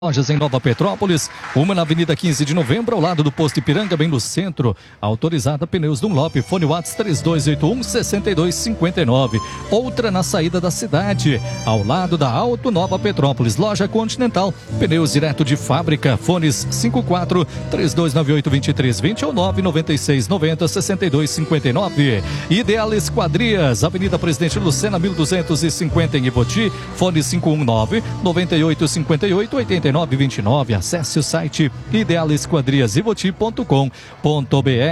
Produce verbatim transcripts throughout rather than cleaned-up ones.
Lojas em Nova Petrópolis, uma na Avenida quinze de Novembro, ao lado do Posto Ipiranga, bem no centro. Autorizada Pneus Dunlop, fone WhatsApp três dois oito um, seis dois cinco nove. Outra na saída da cidade, ao lado da Auto Nova Petrópolis. Loja Continental, pneus direto de fábrica, fones cinco quatro, três dois nove oito, dois três dois zero ou nove nove seis nove zero, seis dois cinco nove. Ideal Esquadrias, Avenida Presidente Lucena, mil duzentos e cinquenta em Ipoti, fone cinco um nove, nove oito cinco oito, oito nove vinte e nove. Acesse o site ideal esquadrias ivoti ponto com ponto br.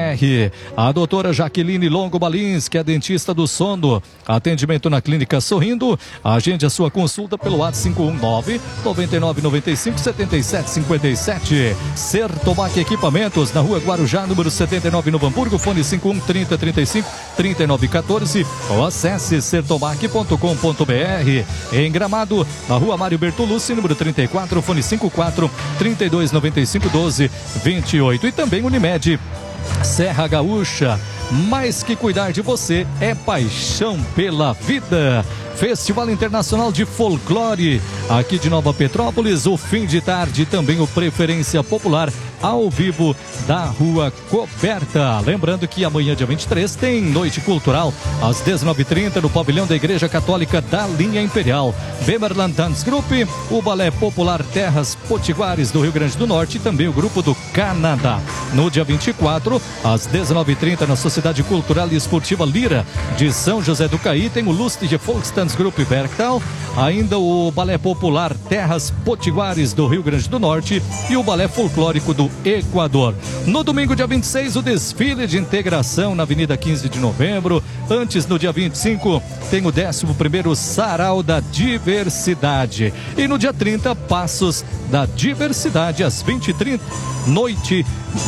A doutora Jaqueline Longo Balins, que é dentista do sono, atendimento na Clínica Sorrindo. Agende a sua consulta pelo WhatsApp cinco um nove, nove nove nove cinco, sete sete cinco sete. Sertomac Equipamentos, na Rua Guarujá, número setenta e nove, Novo Hamburgo, fone cinco um trinta, trinta e cinco, trinta e nove quatorze, ou acesse sertomac ponto com ponto br. Em Gramado, na Rua Mário Bertolucci, número trinta e quatro, fone cinco quatro, trinta e dois noventa e cinco, doze vinte e oito. E também Unimed Serra Gaúcha, mais que cuidar de você é paixão pela vida. Festival Internacional de Folclore, aqui de Nova Petrópolis, o fim de tarde, também o Preferência Popular ao vivo da Rua Coberta. Lembrando que amanhã, dia vinte e três, tem Noite Cultural às dezenove e trinta no pavilhão da Igreja Católica da Linha Imperial. Bemerland Dance Group, o Balé Popular Terras Potiguares do Rio Grande do Norte e também o Grupo do Canadá. No dia vinte e quatro, às dezenove e trinta, na Sociedade Cultural e Esportiva Lira de São José do Caí, tem o Lustige Volkstanz Grupo Bergtal, ainda o Balé Popular Terras Potiguares do Rio Grande do Norte e o Balé Folclórico do Equador. No domingo, dia vinte e seis, o desfile de integração na Avenida quinze de Novembro. Antes, no dia vinte e cinco, tem o décimo primeiro Sarau da Diversidade. E no dia trinta, Passos da Diversidade, às vinte e trinta, Noite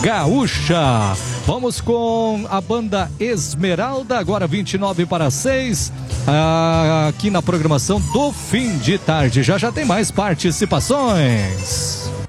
Gaúcha. Vamos com a banda Esmeralda, agora vinte e nove para seis, aqui na programação do fim de tarde. Já já tem mais participações.